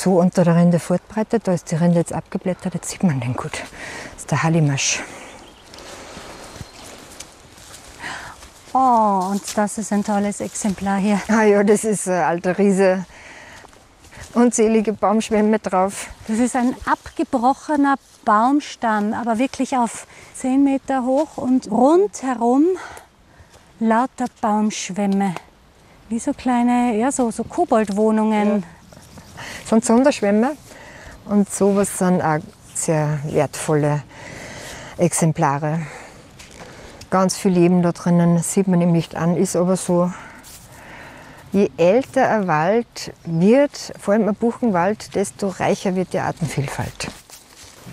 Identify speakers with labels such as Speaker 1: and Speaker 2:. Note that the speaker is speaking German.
Speaker 1: so unter der Rinde fortbreitet. Da ist die Rinde jetzt abgeblättert, jetzt sieht man den gut. Das ist der Hallimasch.
Speaker 2: Oh, und das ist ein tolles Exemplar hier.
Speaker 1: Ah ja, das ist ein alter Riese. Unzählige Baumschwämme drauf.
Speaker 2: Das ist ein abgebrochener Baumstamm, aber wirklich auf 10 Meter hoch und rundherum lauter Baumschwämme. Wie so kleine, ja, so Koboldwohnungen.
Speaker 1: Ja. Das sind Sonderschwämme und sowas sind auch sehr wertvolle Exemplare. Ganz viel Leben da drinnen, sieht man ihm nicht an, ist aber so. Je älter ein Wald wird, vor allem ein Buchenwald, desto reicher wird die Artenvielfalt.